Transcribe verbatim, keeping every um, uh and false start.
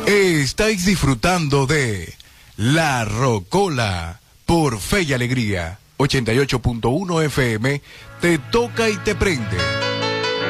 Estáis disfrutando de La Rocola por Fe y Alegría. ochenta y ocho punto uno F M, te toca y te prende.